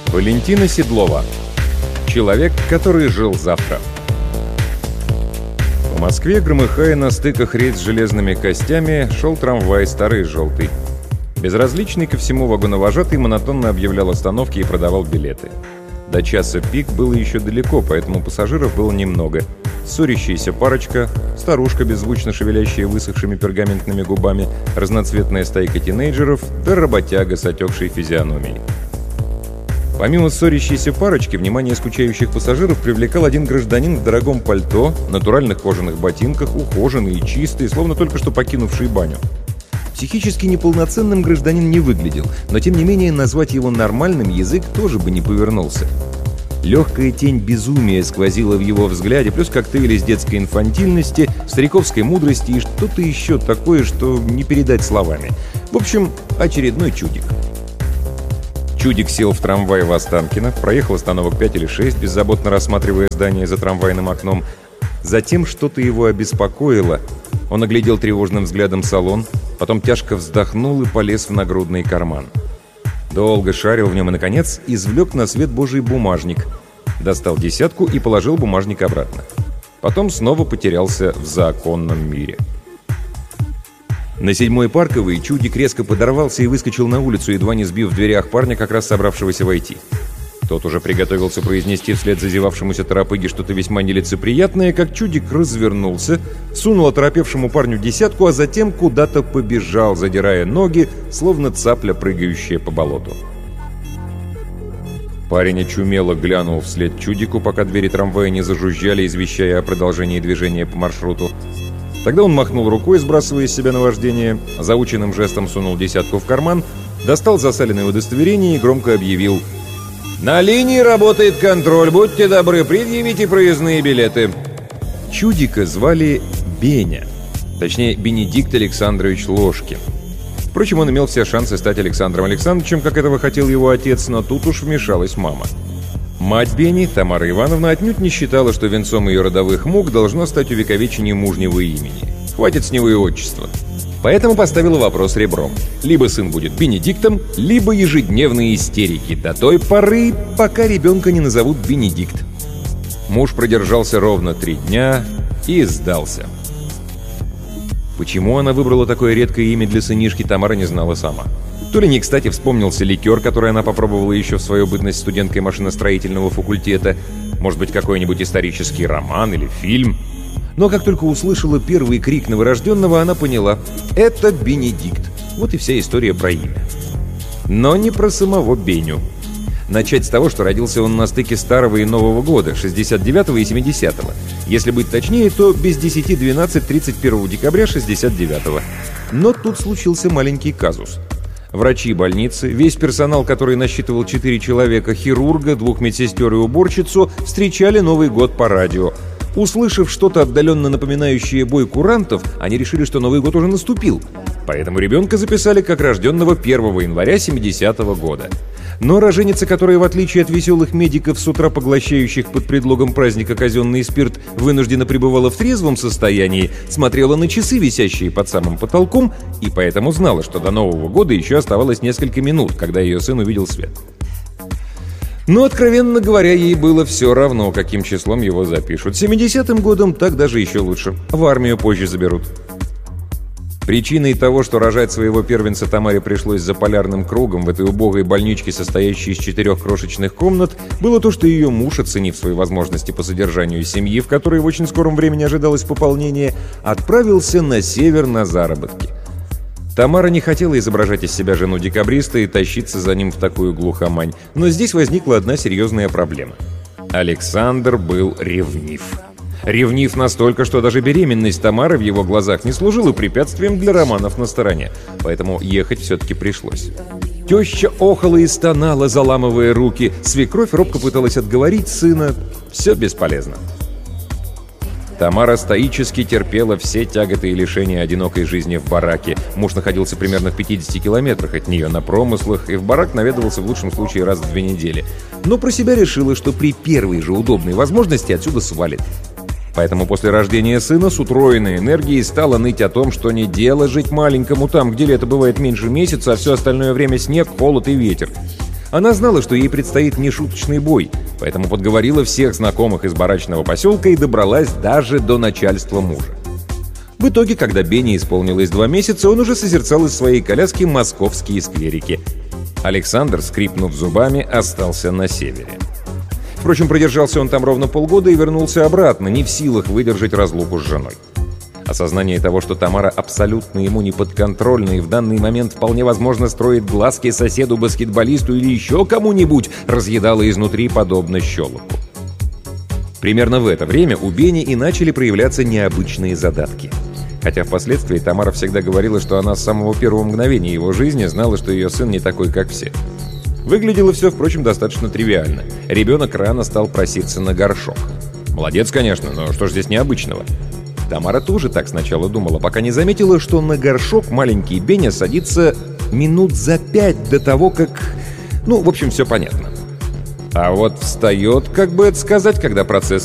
Валентина Седлова. Человек, который жил завтра. В Москве, громыхая на стыках рельс с железными костями, шел трамвай старый желтый. Безразличный ко всему вагоновожатый монотонно объявлял остановки и продавал билеты. До часа пик было еще далеко, поэтому пассажиров было немного. Ссорящаяся парочка, старушка, беззвучно шевелящая высохшими пергаментными губами, разноцветная стайка тинейджеров, да работяга с отекшей физиономией. Помимо ссорящейся парочки, внимание скучающих пассажиров привлекал один гражданин в дорогом пальто, натуральных кожаных ботинках, ухоженный и чистый, словно только что покинувший баню. Психически неполноценным гражданин не выглядел, но тем не менее назвать его нормальным язык тоже бы не повернулся. Легкая тень безумия сквозила в его взгляде, плюс коктейль из детской инфантильности, стариковской мудрости и что-то еще такое, что не передать словами. В общем, очередной чудик. Чудик сел в трамвай в Останкино, проехал остановок 5 или 6, беззаботно рассматривая здание за трамвайным окном. Затем что-то его обеспокоило. Он оглядел тревожным взглядом салон, потом тяжко вздохнул и полез в нагрудный карман. Долго шарил в нем и, наконец, извлек на свет Божий бумажник. Достал десятку и положил бумажник обратно. Потом снова потерялся в законном мире. На 7-й Парковой чудик резко подорвался и выскочил на улицу, едва не сбив в дверях парня, как раз собравшегося войти. Тот уже приготовился произнести вслед зазевавшемуся торопыге что-то весьма нелицеприятное, как чудик развернулся, сунул оторопевшему парню десятку, а затем куда-то побежал, задирая ноги, словно цапля, прыгающая по болоту. Парень очумело глянул вслед чудику, пока двери трамвая не зажужжали, извещая о продолжении движения по маршруту. Тогда он махнул рукой, сбрасывая с себя наваждение, заученным жестом сунул десятку в карман, достал засаленное удостоверение и громко объявил: «На линии работает контроль, будьте добры, предъявите проездные билеты». Чудика звали Беня, точнее Бенедикт Александрович Ложкин. Впрочем, он имел все шансы стать Александром Александровичем, как этого хотел его отец, но тут уж вмешалась мама. Мать Бени, Тамара Ивановна, отнюдь не считала, что венцом ее родовых мук должно стать увековечение мужнего имени. Хватит с него и отчества. Поэтому поставила вопрос ребром. Либо сын будет Бенедиктом, либо ежедневные истерики до той поры, пока ребенка не назовут Бенедикт. Муж продержался ровно 3 дня и сдался. Почему она выбрала такое редкое имя для сынишки, Тамара не знала сама. То ли не кстати вспомнился ликер, который она попробовала еще в свою бытность студенткой машиностроительного факультета, может быть, какой-нибудь исторический роман или фильм. Но как только услышала первый крик новорожденного, она поняла — это Бенедикт. Вот и вся история про имя. Но не про самого Беню. Начать с того, что родился он на стыке Старого и Нового года, 69-го и 70-го. Если быть точнее, то без 10-12 31 декабря 69-го. Но тут случился маленький казус. Врачи больницы, весь персонал, который насчитывал 4 человека, хирурга, 2 медсестер и уборщицу, встречали Новый год по радио. Услышав что-то отдаленно напоминающее бой курантов, они решили, что Новый год уже наступил. Поэтому ребенка записали как рожденного 1 января 70-го года. Но роженица, которая, в отличие от веселых медиков, с утра поглощающих под предлогом праздника казенный спирт, вынужденно пребывала в трезвом состоянии, смотрела на часы, висящие под самым потолком, и поэтому знала, что до Нового года еще оставалось несколько минут, когда ее сын увидел свет. Но, откровенно говоря, ей было все равно, каким числом его запишут. 70-м годом так даже еще лучше. В армию позже заберут. Причиной того, что рожать своего первенца Тамаре пришлось за полярным кругом в этой убогой больничке, состоящей из 4 крошечных комнат, было то, что ее муж, оценив свои возможности по содержанию семьи, в которой в очень скором времени ожидалось пополнение, отправился на север на заработки. Тамара не хотела изображать из себя жену декабриста и тащиться за ним в такую глухомань, но здесь возникла одна серьезная проблема. Александр был ревнив. Ревнив настолько, что даже беременность Тамары в его глазах не служила препятствием для романов на стороне. Поэтому ехать все-таки пришлось. Теща охала и стонала, заламывая руки. Свекровь робко пыталась отговорить сына. Все бесполезно. Тамара стоически терпела все тяготы и лишения одинокой жизни в бараке. Муж находился примерно в 50 километрах от нее на промыслах, и в барак наведывался в лучшем случае раз в 2 недели. Но про себя решила, что при первой же удобной возможности отсюда свалит. Поэтому после рождения сына с утроенной энергией стала ныть о том, что не дело жить маленькому там, где лето бывает меньше месяца, а все остальное время снег, холод и ветер. Она знала, что ей предстоит нешуточный бой, поэтому подговорила всех знакомых из барачного поселка и добралась даже до начальства мужа. В итоге, когда Бене исполнилось 2 месяца, он уже созерцал из своей коляски московские скверики. Александр, скрипнув зубами, остался на севере. Впрочем, продержался он там ровно полгода и вернулся обратно, не в силах выдержать разлуку с женой. Осознание того, что Тамара абсолютно ему не подконтрольна и в данный момент вполне возможно строит глазки соседу-баскетболисту или еще кому-нибудь, разъедало изнутри подобно щелоку. Примерно в это время у Бени и начали проявляться необычные задатки. Хотя впоследствии Тамара всегда говорила, что она с самого первого мгновения его жизни знала, что ее сын не такой, как все. Выглядело все, впрочем, достаточно тривиально. Ребенок рано стал проситься на горшок. Молодец, конечно, но что ж здесь необычного? Тамара тоже так сначала думала, пока не заметила, что на горшок маленький Беня садится минут за 5 до того, как... в общем, все понятно. А вот встает, как бы это сказать, когда процесс